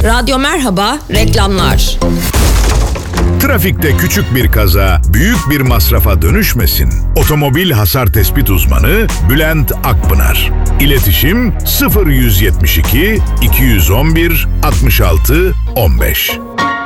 Radyo Merhaba, reklamlar. Trafikte küçük bir kaza büyük bir masrafa dönüşmesin. Otomobil hasar tespit uzmanı Bülent Akpınar. İletişim 0172 211 66 15.